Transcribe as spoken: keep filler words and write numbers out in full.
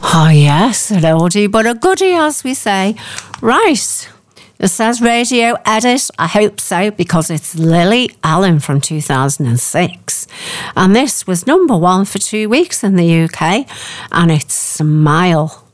Oh, yes, an oldie but a goodie, as we say. Right. It says radio edit. I hope so, because it's Lily Allen from two thousand six. And this was number one for two weeks in the U K. And it's Smile.